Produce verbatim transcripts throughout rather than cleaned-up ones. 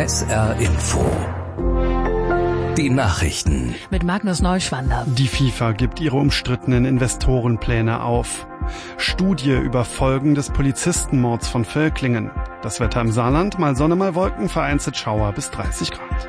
S R Info. Die Nachrichten. Mit Magnus Neuschwander. Die FIFA gibt ihre umstrittenen Investorenpläne auf. Studie über Folgen des Polizistenmords von Völklingen. Das Wetter im Saarland, mal Sonne, mal Wolken, vereinzelt Schauer bis dreißig Grad.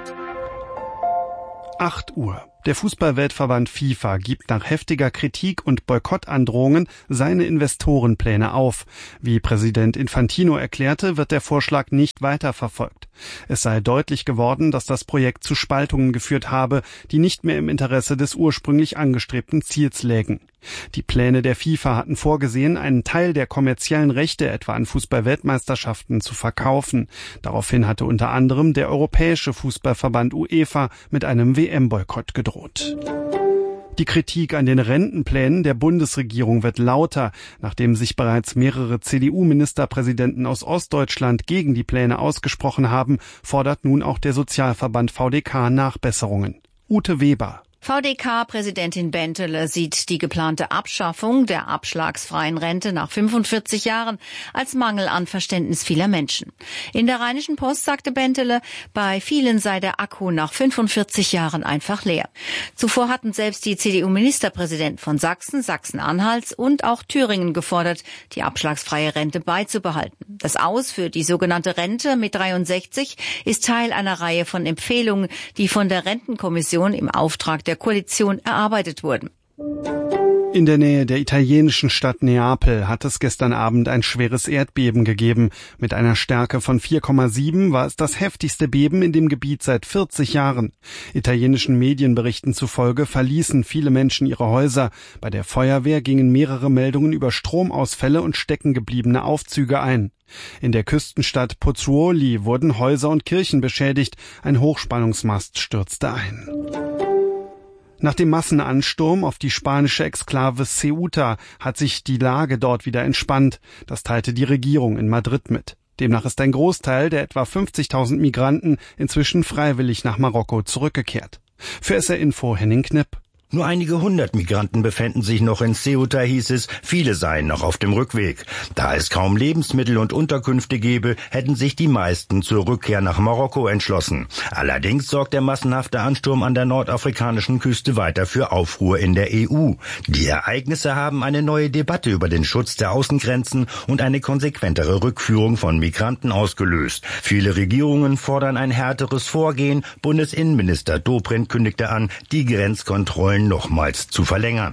acht Uhr. Der Fußball-Weltverband FIFA gibt nach heftiger Kritik und Boykottandrohungen seine Investorenpläne auf. Wie Präsident Infantino erklärte, wird der Vorschlag nicht weiterverfolgt. Es sei deutlich geworden, dass das Projekt zu Spaltungen geführt habe, die nicht mehr im Interesse des ursprünglich angestrebten Ziels lägen. Die Pläne der FIFA hatten vorgesehen, einen Teil der kommerziellen Rechte etwa an Fußball-Weltmeisterschaften zu verkaufen. Daraufhin hatte unter anderem der Europäische Fußballverband UEFA mit einem W M-Boykott gedroht. Die Kritik an den Rentenplänen der Bundesregierung wird lauter. Nachdem sich bereits mehrere C D U-Ministerpräsidenten aus Ostdeutschland gegen die Pläne ausgesprochen haben, fordert nun auch der Sozialverband V D K Nachbesserungen. Ute Weber. V D K-Präsidentin Bentele sieht die geplante Abschaffung der abschlagsfreien Rente nach fünfundvierzig Jahren als Mangel an Verständnis vieler Menschen. In der Rheinischen Post sagte Bentele, bei vielen sei der Akku nach fünfundvierzig Jahren einfach leer. Zuvor hatten selbst die C D U-Ministerpräsidenten von Sachsen, Sachsen-Anhalts und auch Thüringen gefordert, die abschlagsfreie Rente beizubehalten. Das Aus für die sogenannte Rente mit dreiundsechzig ist Teil einer Reihe von Empfehlungen, die von der Rentenkommission im Auftrag der Koalition erarbeitet wurden. In der Nähe der italienischen Stadt Neapel hat es gestern Abend ein schweres Erdbeben gegeben. Mit einer Stärke von vier Komma sieben war es das heftigste Beben in dem Gebiet seit vierzig Jahren. Italienischen Medienberichten zufolge verließen viele Menschen ihre Häuser. Bei der Feuerwehr gingen mehrere Meldungen über Stromausfälle und steckengebliebene Aufzüge ein. In der Küstenstadt Pozzuoli wurden Häuser und Kirchen beschädigt. Ein Hochspannungsmast stürzte ein. Nach dem Massenansturm auf die spanische Exklave Ceuta hat sich die Lage dort wieder entspannt. Das teilte die Regierung in Madrid mit. Demnach ist ein Großteil der etwa fünfzigtausend Migranten inzwischen freiwillig nach Marokko zurückgekehrt. Für S R Info Henning Knipp. Nur einige hundert Migranten befänden sich noch in Ceuta, hieß es, viele seien noch auf dem Rückweg. Da es kaum Lebensmittel und Unterkünfte gebe, hätten sich die meisten zur Rückkehr nach Marokko entschlossen. Allerdings sorgt der massenhafte Ansturm an der nordafrikanischen Küste weiter für Aufruhr in der E U. Die Ereignisse haben eine neue Debatte über den Schutz der Außengrenzen und eine konsequentere Rückführung von Migranten ausgelöst. Viele Regierungen fordern ein härteres Vorgehen. Bundesinnenminister Dobrindt kündigte an, die Grenzkontrollen nochmals zu verlängern.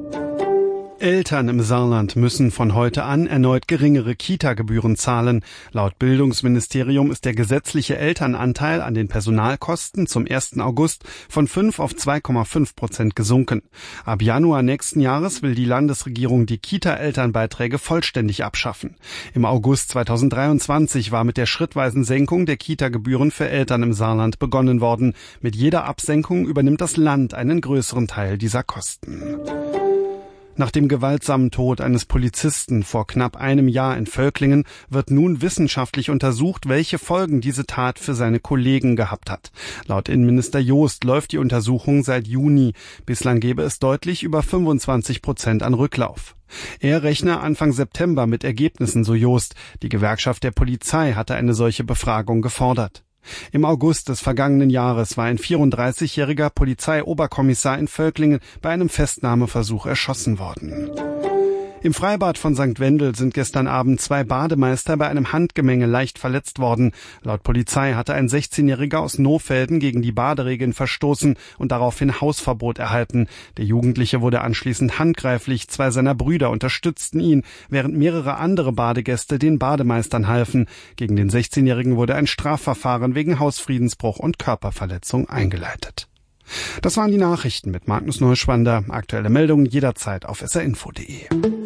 Eltern im Saarland müssen von heute an erneut geringere Kita-Gebühren zahlen. Laut Bildungsministerium ist der gesetzliche Elternanteil an den Personalkosten zum ersten August von fünf auf zwei Komma fünf Prozent gesunken. Ab Januar nächsten Jahres will die Landesregierung die Kita-Elternbeiträge vollständig abschaffen. Im August zweitausenddreiundzwanzig war mit der schrittweisen Senkung der Kita-Gebühren für Eltern im Saarland begonnen worden. Mit jeder Absenkung übernimmt das Land einen größeren Teil dieser Kosten. Nach dem gewaltsamen Tod eines Polizisten vor knapp einem Jahr in Völklingen wird nun wissenschaftlich untersucht, welche Folgen diese Tat für seine Kollegen gehabt hat. Laut Innenminister Joost läuft die Untersuchung seit Juni. Bislang gebe es deutlich über fünfundzwanzig Prozent an Rücklauf. Er rechne Anfang September mit Ergebnissen, so Joost. Die Gewerkschaft der Polizei hatte eine solche Befragung gefordert. Im August des vergangenen Jahres war ein vierunddreißigjähriger Polizeioberkommissar in Völklingen bei einem Festnahmeversuch erschossen worden. Im Freibad von Sankt Wendel sind gestern Abend zwei Bademeister bei einem Handgemenge leicht verletzt worden. Laut Polizei hatte ein sechzehnjähriger aus Nohfelden gegen die Baderegeln verstoßen und daraufhin Hausverbot erhalten. Der Jugendliche wurde anschließend handgreiflich, zwei seiner Brüder unterstützten ihn, während mehrere andere Badegäste den Bademeistern halfen. Gegen den sechzehnjährigen wurde ein Strafverfahren wegen Hausfriedensbruch und Körperverletzung eingeleitet. Das waren die Nachrichten mit Magnus Neuschwander. Aktuelle Meldungen jederzeit auf s r info punkt d e.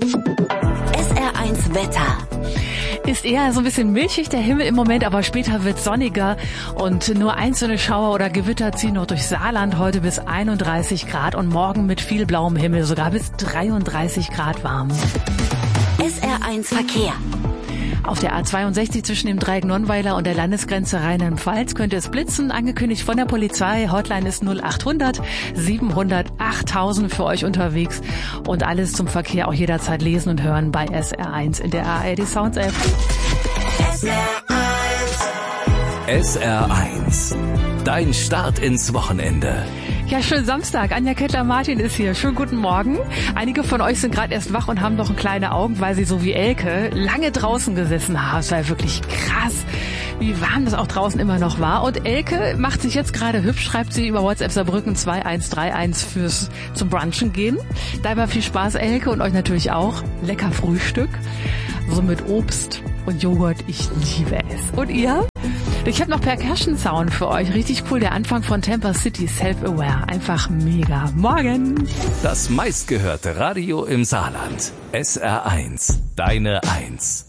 S R eins Wetter. Ist eher so ein bisschen milchig der Himmel im Moment, aber später wird sonniger und nur einzelne Schauer oder Gewitter ziehen noch durch Saarland, heute bis einunddreißig Grad und morgen mit viel blauem Himmel sogar bis dreiunddreißig Grad warm. S R eins Verkehr. Auf der A zweiundsechzig zwischen dem Dreieck Nonnweiler und der Landesgrenze Rheinland-Pfalz könnte es blitzen, angekündigt von der Polizei. Hotline ist null achthundert siebenhundert achttausend für euch unterwegs und alles zum Verkehr auch jederzeit lesen und hören bei S R eins in der A R D Sounds App. S R eins S R eins. Dein Start ins Wochenende. Ja, schönen Samstag. Anja Kettler-Martin ist hier. Schönen guten Morgen. Einige von euch sind gerade erst wach und haben noch kleine Augen, weil sie so wie Elke lange draußen gesessen haben. Es war wirklich krass, wie warm das auch draußen immer noch war. Und Elke macht sich jetzt gerade hübsch, schreibt sie über WhatsApp Saarbrücken zwei eins drei eins fürs zum Brunchen gehen. Dabei viel Spaß, Elke, und euch natürlich auch. Lecker Frühstück. So mit Obst und Joghurt. Ich liebe es. Und ihr? Ich habe noch Percussion Sound für euch. Richtig cool, der Anfang von Tampa City, Self-Aware. Einfach mega. Morgen! Das meistgehörte Radio im Saarland. S R eins. Deine Eins.